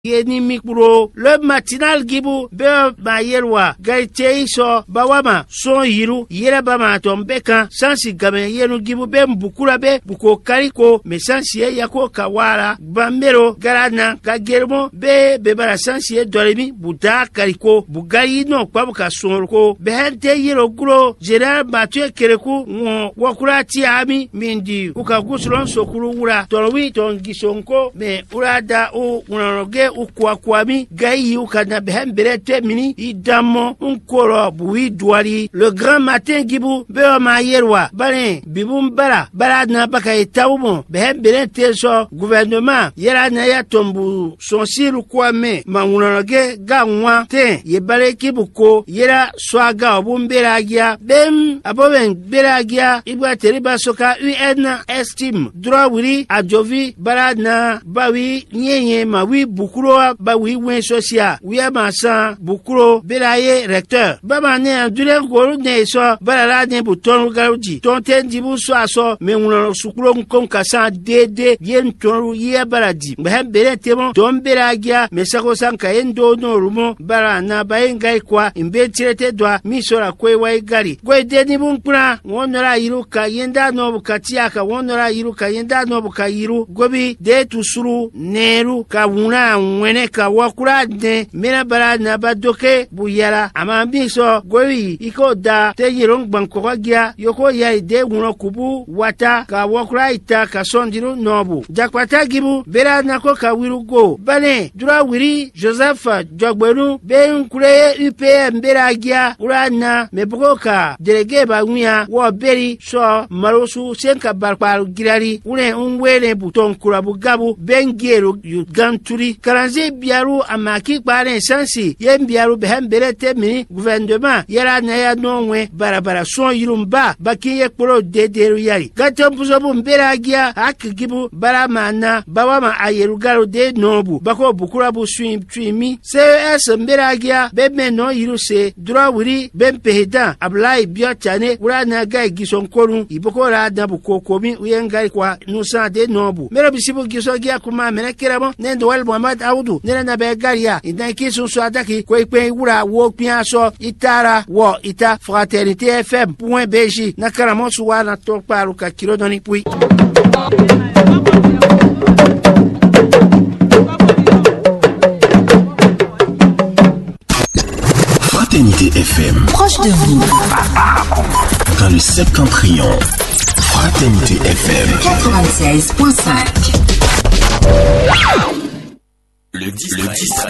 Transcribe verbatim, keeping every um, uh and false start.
Yeni mikro le matinal gibu be mayerwa gaite iso bawama son yiru yera bama tombeka sansi game yenu gibu be mbukura be buko kariko mesansi yako kawara bambero garana kagermo be bebara sansi doremi buda kariko bugari no kwabuka sonroko be hente yero guro general batue kereku ngo wakurati ami mindi ukagusron sokuru wura torwi tongisonko me urada o unoge ukwa kwami gayi ukana behem berete mini idamo unkoro buwi douari le grand matin gibu be ma yerwa bane bibumbara bara na baka itawmo behem berete so gouvernement yera na ya tombu son siru kwame mangunoge ganwa te yebale kibuko yera swaga obumberagia bem aboben beragia ibwa teriba soka un estime droit wiri ajovi bara na bawi nyenye mawi bukuro bawi wen social wiya masan bukuro belaye recteur baba ne dure goro ne so bara ne buton garuji ton tendibu so aso menwuno sukuro nkon kasa dede yen toru ye baradi behem beretemo ton beragia mesako sanka endo no rumo bara na bayengai kwa imbetirete dwa misora kwe wai gari gwe deni bunkura wonora iruka yenda no bukati aka wonora iruka yenda no bukayiru gobi de tusuru neru ka wuna wene ka wakura de mena bara na badoke buyara amambi so gobi iko da te yirong banko gya yoko ya de wuno kubu wata ka wakura ita ka sondiru nobu jakwata gibu bera na ko ka wirugo bane dura wiri Joseph Jogbenu ben kure U P M bera gya urana mebuka delege ba nwia wo beri so marosu senka barparu girari une unwele buton kurabu gabu bengiero yuganturi karanze biaru amaki pare sansi yem biaru behem berete mini gouvernement yera na ya nonwe barabara son yirumba bakiye kporo dederu yari gatom puzobu mberagia akigibu baramana bawama ayerugaro de nobu bako bukurabu swim twimi se es mberagia beme no yiruse drawiri bempeheda ablai biotane urana gai gisonkoru iboko ra dabu kokomi uyengai kwa nusa de nobu mero bisibu gisogia kuma menekeramo nendo wal Muhammad Audu nena na begaria idan kisu so adaki ko ipe wura wo pia so itara wo ita fraternité F M point B J na karamo suwa na to paru ka kilo doni pui Fraternité F M proche de vous dans le Septentrion. Fraternité F M quatre-vingt-seize point cinq. Le dix